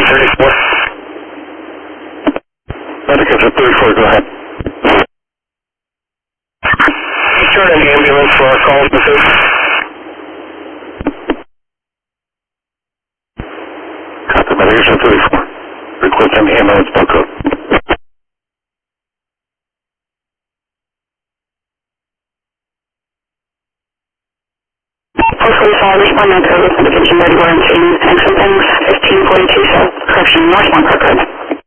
34. Medicates at 34, go ahead. Turn an ambulance for our call specific. Copy, medication at 34. Request an ambulance bug code. Postcode 5, respond now code, medication ready warranty, and some things, 1542 South, correction, Northmont, code.